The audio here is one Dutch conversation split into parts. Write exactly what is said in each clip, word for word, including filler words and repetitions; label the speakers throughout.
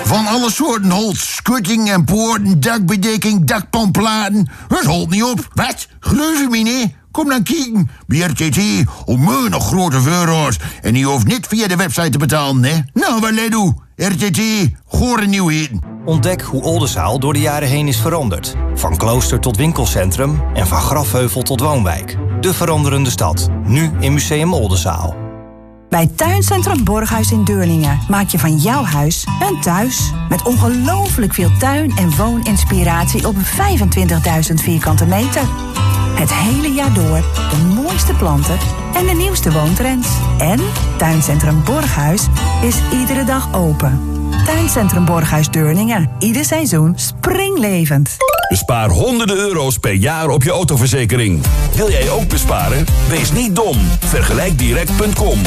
Speaker 1: Van alle soorten holt, schutting en poorten, dakbedekking, dakpanplaten. Dat holt niet op. Wat? Geloof je me niet? Kom dan kijken. Bij R T T, onmeunig grote euro's. En je hoeft niet via de website te betalen, hè? Nou, wat let u? R T T, gore nieuwheden.
Speaker 2: Ontdek hoe Oldenzaal door de jaren heen is veranderd. Van klooster tot winkelcentrum en van grafheuvel tot woonwijk. De veranderende stad. Nu in Museum Oldenzaal.
Speaker 3: Bij Tuincentrum Borghuis in Deurlingen maak je van jouw huis een thuis. Met ongelooflijk veel tuin- en wooninspiratie op vijfentwintigduizend vierkante meter. Het hele jaar door de mooiste planten en de nieuwste woontrends. En Tuincentrum Borghuis is iedere dag open. Tuincentrum Borghuis Deurlingen. Ieder seizoen springlevend.
Speaker 4: Bespaar honderden euro's per jaar op je autoverzekering. Wil jij ook besparen? Wees niet dom. Vergelijkdirect punt com.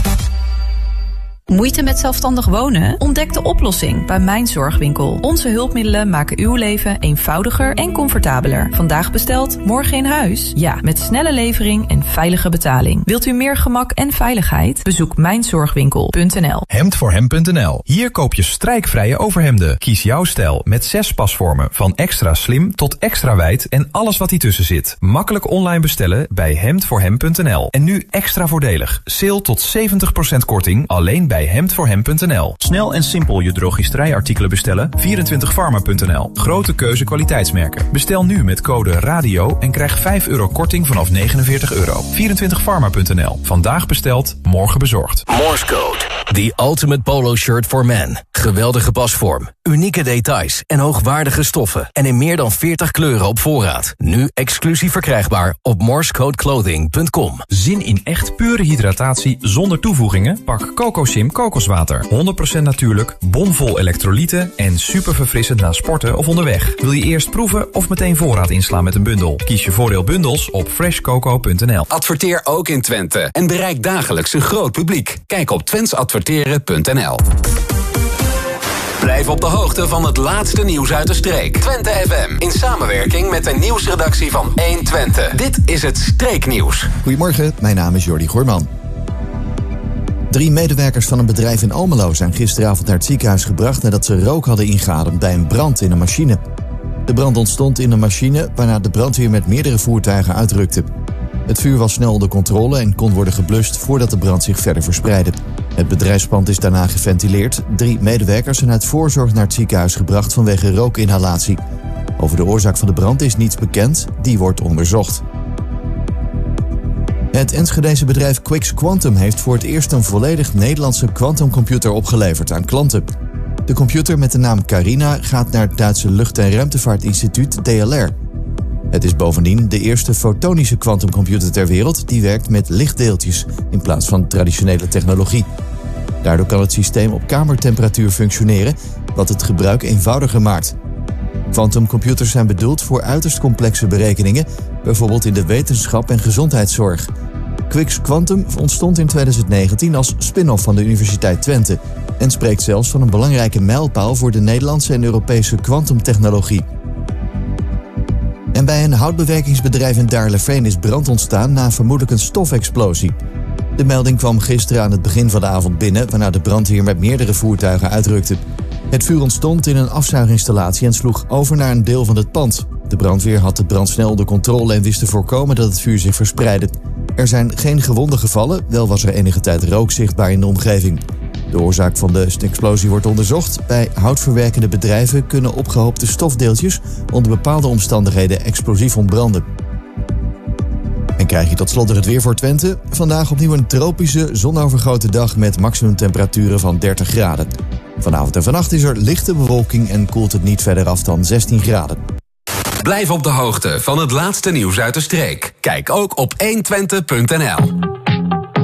Speaker 5: Moeite met zelfstandig wonen? Ontdek de oplossing bij Mijn Zorgwinkel. Onze hulpmiddelen maken uw leven eenvoudiger en comfortabeler. Vandaag besteld, morgen in huis? Ja, met snelle levering en veilige betaling. Wilt u meer gemak en veiligheid? Bezoek mijn zorgwinkel punt n l.
Speaker 6: hemd voor hem punt n l. Hier koop je strijkvrije overhemden. Kies jouw stijl met zes pasvormen. Van extra slim tot extra wijd en alles wat tussen zit. Makkelijk online bestellen bij hemd voor hem punt n l. En nu extra voordelig. Sale tot zeventig procent korting alleen bij bij hemd voor hem punt n l. Snel en simpel je drogisterijartikelen bestellen. vierentwintig pharma punt n l. Grote keuze kwaliteitsmerken. Bestel nu met code radio en krijg vijf euro korting vanaf negenenveertig euro. vierentwintig pharma punt n l. Vandaag besteld, morgen bezorgd.
Speaker 7: Morse Code. The ultimate polo shirt for men. Geweldige pasvorm, unieke details en hoogwaardige stoffen. En in meer dan veertig kleuren op voorraad. Nu exclusief verkrijgbaar op morsecodeclothing punt com.
Speaker 6: Zin in echt pure hydratatie zonder toevoegingen? Pak CocoSim kokoswater. honderd procent natuurlijk, bomvol elektrolyten en super verfrissend na sporten of onderweg. Wil je eerst proeven of meteen voorraad inslaan met een bundel? Kies je voordeel bundels op fresh coco punt n l.
Speaker 8: Adverteer ook in Twente en bereik dagelijks een groot publiek. Kijk op twents adverteren punt n l. Blijf op de hoogte van het laatste nieuws uit de streek. Twente F M in samenwerking met de nieuwsredactie van één Twente. Dit is het Streeknieuws.
Speaker 9: Goedemorgen, mijn naam is Jordi Goorman. Drie medewerkers van een bedrijf in Almelo zijn gisteravond naar het ziekenhuis gebracht nadat ze rook hadden ingeademd bij een brand in een machine. De brand ontstond in een machine waarna de brandweer met meerdere voertuigen uitrukte. Het vuur was snel onder controle en kon worden geblust voordat de brand zich verder verspreidde. Het bedrijfspand is daarna geventileerd. Drie medewerkers zijn uit voorzorg naar het ziekenhuis gebracht vanwege rookinhalatie. Over de oorzaak van de brand is niets bekend, die wordt onderzocht. Het Enschedese bedrijf Quix Quantum heeft voor het eerst een volledig Nederlandse quantumcomputer opgeleverd aan klanten. De computer met de naam Carina gaat naar het Duitse Lucht- en Ruimtevaartinstituut D L R. Het is bovendien de eerste fotonische quantumcomputer ter wereld die werkt met lichtdeeltjes in plaats van traditionele technologie. Daardoor kan het systeem op kamertemperatuur functioneren, wat het gebruik eenvoudiger maakt. Quantumcomputers zijn bedoeld voor uiterst complexe berekeningen, bijvoorbeeld in de wetenschap en gezondheidszorg. Quix Quantum ontstond in twintig negentien als spin-off van de Universiteit Twente en spreekt zelfs van een belangrijke mijlpaal voor de Nederlandse en Europese quantumtechnologie. En bij een houtbewerkingsbedrijf in Daarleveen is brand ontstaan na vermoedelijk een stofexplosie. De melding kwam gisteren aan het begin van de avond binnen, waarna de brandweer met meerdere voertuigen uitrukte. Het vuur ontstond in een afzuiginstallatie en sloeg over naar een deel van het pand. De brandweer had de brand snel onder controle en wist te voorkomen dat het vuur zich verspreidde. Er zijn geen gewonden gevallen, wel was er enige tijd rook zichtbaar in de omgeving. De oorzaak van de explosie wordt onderzocht. Bij houtverwerkende bedrijven kunnen opgehoopte stofdeeltjes onder bepaalde omstandigheden explosief ontbranden. En krijg je tot slot er het weer voor Twente. Vandaag opnieuw een tropische, zonovergoten dag met maximumtemperaturen van dertig graden. Vanavond en vannacht is er lichte bewolking en koelt het niet verder af dan zestien graden.
Speaker 8: Blijf op de hoogte van het laatste nieuws uit de streek. Kijk ook op één twente punt n l.